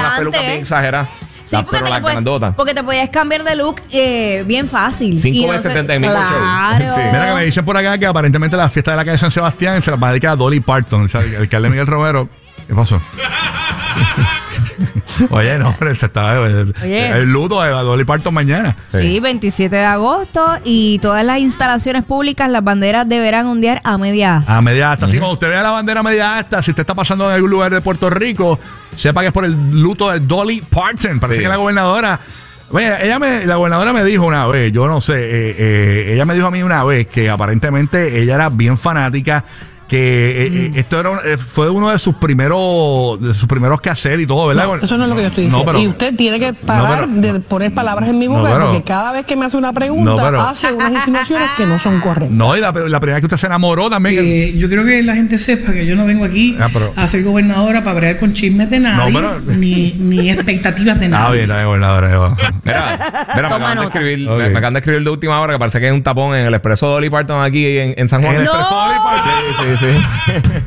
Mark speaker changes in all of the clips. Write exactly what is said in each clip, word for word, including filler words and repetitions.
Speaker 1: unas pelucas bien exageradas.
Speaker 2: Sí,
Speaker 1: la,
Speaker 2: porque,
Speaker 1: pero
Speaker 2: te puedes, porque te podías cambiar de look eh, bien fácil.
Speaker 1: cinco veces setenta el mismo
Speaker 2: claro.
Speaker 1: show. Sí.
Speaker 3: Mira que me dicen por acá que aparentemente la fiesta de la calle San Sebastián se la va a dedicar a Dolly Parton. O sea, el alcalde Miguel Romero. ¿Qué pasó? Oye, no, hombre, este estaba el, el luto de Dolly Parton mañana.
Speaker 2: Sí. sí, veintisiete de agosto y todas las instalaciones públicas, las banderas deberán ondear a media asta.
Speaker 3: A media asta. Uh-huh. Así cuando usted vea la bandera a media asta, si usted está pasando en algún lugar de Puerto Rico, sepa que es por el luto de Dolly Parton. Parece sí. que la gobernadora... Oye, ella me, la gobernadora me dijo una vez, yo no sé, eh, eh, ella me dijo a mí una vez que aparentemente ella era bien fanática, que mm. eh, esto era eh, fue uno de sus primeros de sus primeros quehaceres y todo, ¿verdad?
Speaker 4: No, eso no es lo que yo estoy diciendo. No, pero, y usted tiene que parar no, pero, de poner palabras en mi boca, no, pero, porque cada vez que me hace una pregunta no, pero, hace unas insinuaciones que no son correctas.
Speaker 3: No, y la, la primera vez que usted se enamoró también.
Speaker 5: Eh, yo creo que la gente sepa que yo no vengo aquí ah, pero, a ser gobernadora para bregar con chismes de nadie, no, pero, ni, ni expectativas de nadie.
Speaker 3: Ah, bien, la gobernadora.
Speaker 1: Mira, mira me, acaban de escribir, okay. me, me acaban de escribir de última hora que parece que hay un tapón en el Expreso Dolly Parton aquí en, en San Juan.
Speaker 3: ¿En el
Speaker 1: no.
Speaker 3: Expreso Dolly Parton? Sí, sí, sí.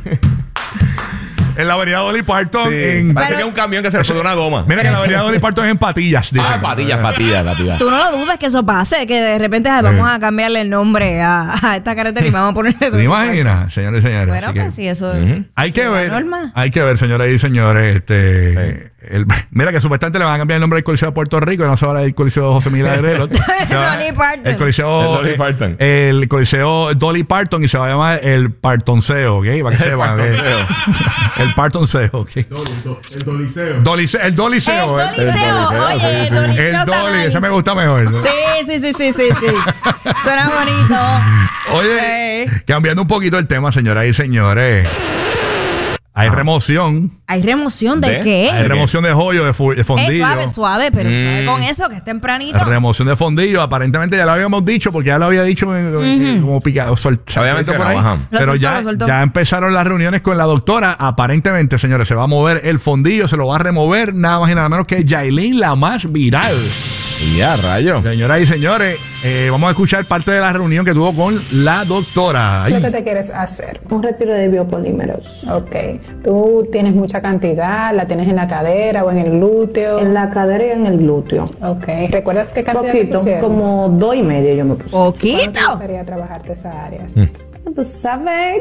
Speaker 3: En la avenida Dolly Parton.
Speaker 1: Sí,
Speaker 3: en...
Speaker 1: parece pero, que es un camión que se le explotó una goma.
Speaker 3: Mira que la avenida Dolly Parton es en Patillas.
Speaker 1: Dicen. Ah, Patillas, Patillas, Patillas.
Speaker 2: Tú no lo dudas que eso pase, que de repente ay, vamos a cambiarle el nombre a, a esta carretera y vamos a ponerle
Speaker 3: ¿Te imaginas, señores y señores?
Speaker 2: Bueno, pues sí, eso uh-huh.
Speaker 3: hay que ver. Norma. Hay que ver, señoras y señores. Este, sí. el, mira que supuestamente le van a cambiar el nombre del Coliseo de Puerto Rico y no se va a el Coliseo José Miguel Agrelo.
Speaker 2: Dolly Parton.
Speaker 3: El Coliseo
Speaker 1: el Dolly Parton.
Speaker 3: El Coliseo Dolly Parton y se va a llamar el Partonceo, ¿ok? Para que sepan. El Partonceo. Okay.
Speaker 6: El Doliceo.
Speaker 3: Doliceo. El Doliceo.
Speaker 2: El Doliceo. Oye, el Doliceo.
Speaker 3: El Dolly. Ese me gusta mejor. ¿no?
Speaker 2: Sí, sí, sí, sí, sí, sí. Suena bonito.
Speaker 3: Oye, sí. Cambiando un poquito el tema, señoras y señores. Hay ah. remoción.
Speaker 2: ¿Hay remoción de, ¿De? qué?
Speaker 3: Hay remoción de joyo, de, fu- de fondillo.
Speaker 2: Es suave, suave, pero mm. suave con eso, que es tempranito.
Speaker 3: Remoción de fondillo. Aparentemente ya lo habíamos dicho, porque ya lo había dicho en, uh-huh. como picado.
Speaker 1: Obviamente por ahí.
Speaker 3: Pero
Speaker 2: soltó,
Speaker 3: ya,
Speaker 2: soltó.
Speaker 3: ya empezaron las reuniones con la doctora. Aparentemente, señores, se va a mover el fondillo, se lo va a remover nada más y nada menos que Yailin, la más viral.
Speaker 1: Y ya, rayo.
Speaker 3: Señoras y señores, eh, vamos a escuchar parte de la reunión que tuvo con la doctora.
Speaker 7: ¿Qué es lo que te quieres hacer? Un retiro de biopolímeros. Ok. ¿Tú tienes mucha cantidad? ¿La tienes en la cadera o en el glúteo?
Speaker 8: En la cadera y en el glúteo.
Speaker 7: Ok. ¿Recuerdas qué cantidad
Speaker 8: Poquito,
Speaker 7: te pusieron?
Speaker 8: Como dos y medio yo me puse.
Speaker 2: ¿Poquito?
Speaker 7: ¿Cuándo te gustaría trabajarte esas áreas?
Speaker 3: Mm.
Speaker 8: Pues saben.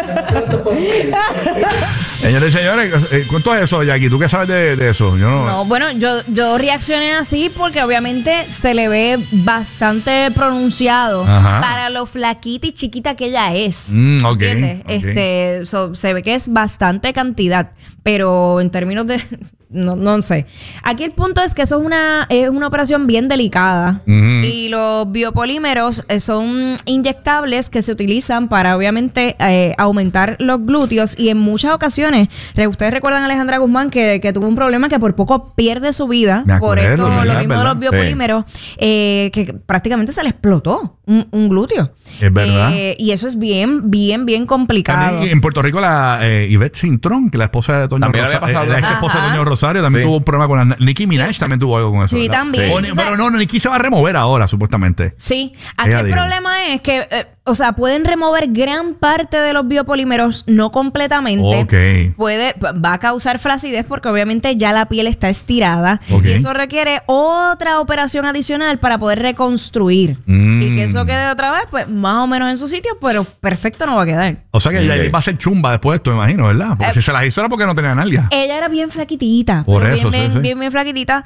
Speaker 3: Señores y señores, ¿cuánto es eso, Jackie? ¿Tú qué sabes de, de eso? Yo no...
Speaker 2: no, bueno, yo, yo reaccioné así porque obviamente se le ve bastante pronunciado Ajá. para lo flaquita y chiquita que ella es.
Speaker 3: Mm, okay,
Speaker 2: ¿Entiendes?
Speaker 3: Okay.
Speaker 2: Este, so, se ve que es bastante cantidad, pero en términos de... No, no sé. Aquí el punto es que eso es una, es una operación bien delicada. Uh-huh. Y los biopolímeros son inyectables que se utilizan para obviamente eh, aumentar los glúteos. Y en muchas ocasiones, ustedes recuerdan a Alejandra Guzmán que, que tuvo un problema que por poco pierde su vida.
Speaker 3: Me acuerdo,
Speaker 2: por esto,
Speaker 3: ¿verdad?
Speaker 2: lo mismo
Speaker 3: ¿verdad?
Speaker 2: de los biopolímeros, sí. eh, que prácticamente se le explotó un, un glúteo.
Speaker 3: Es verdad.
Speaker 2: Eh, y eso es bien, bien, bien complicado.
Speaker 3: También en Puerto Rico la eh, Ivette Cintrón, que la esposa de Toño Rosario, eh, la ex esposa de Toño Rosario, también sí. tuvo un problema con la Nicki Minaj, también tuvo algo con eso.
Speaker 2: Sí,
Speaker 3: ¿verdad?
Speaker 2: también.
Speaker 3: O, pero no, no, Nicki se va a remover ahora, supuestamente.
Speaker 2: Sí. Aquí
Speaker 3: Ella
Speaker 2: el
Speaker 3: dijo.
Speaker 2: problema es que, eh, o sea, pueden remover gran parte de los biopolímeros, no completamente.
Speaker 3: Ok.
Speaker 2: Puede, va a causar flacidez porque obviamente ya la piel está estirada.
Speaker 3: Okay.
Speaker 2: Y eso requiere otra operación adicional para poder reconstruir.
Speaker 3: Mm.
Speaker 2: Y que eso quede otra vez, pues, más o menos en su sitio, pero perfecto no va a quedar.
Speaker 3: O sea que ella okay. va a ser chumba después de esto, me imagino, ¿verdad? Porque eh, si se las hizo era porque no tenía nalga.
Speaker 2: Ella era bien flaquitita.
Speaker 3: Por eso,
Speaker 2: bien,
Speaker 3: sí,
Speaker 2: bien,
Speaker 3: sí.
Speaker 2: bien, bien flaquitita.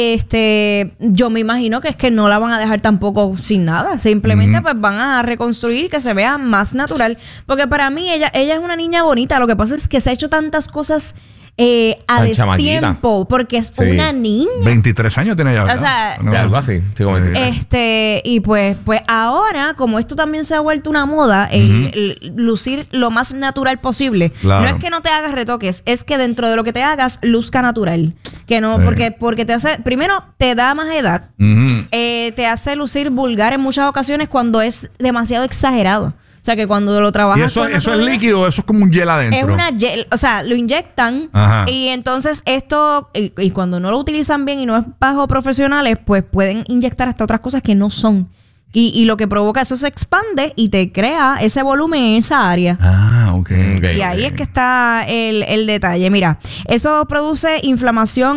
Speaker 2: Este, yo me imagino que es que no la van a dejar tampoco sin nada. Simplemente, mm. pues, van a reconstruir y que se vea más natural. Porque para mí, ella, ella es una niña bonita. Lo que pasa es que se ha hecho tantas cosas eh, a
Speaker 1: Tan
Speaker 2: destiempo. Porque es sí. una niña.
Speaker 3: veintitrés años tiene ella, ¿verdad?
Speaker 2: O sea,
Speaker 3: no,
Speaker 1: algo así. Sí, como
Speaker 2: este, y pues, pues ahora, como esto también se ha vuelto una moda, el, uh-huh. el lucir lo más natural posible. Claro. No es que no te hagas retoques, es que dentro de lo que te hagas, luzca natural. Que no, sí. porque, porque te hace, primero, te da más edad, uh-huh. eh, te hace lucir vulgar en muchas ocasiones cuando es demasiado exagerado. O sea, que cuando lo trabajas...
Speaker 3: ¿Y eso, eso es líquido? ¿Eso es como un gel adentro?
Speaker 2: Es una gel, o sea, lo inyectan. Ajá. Y entonces esto, y, y cuando no lo utilizan bien y no es bajo profesionales, pues pueden inyectar hasta otras cosas que no son. Y, y lo que provoca eso se expande y te crea ese volumen en esa área.
Speaker 3: Ah, ok. okay
Speaker 2: y ahí
Speaker 3: okay.
Speaker 2: es que está el, el detalle. Mira, eso produce inflamación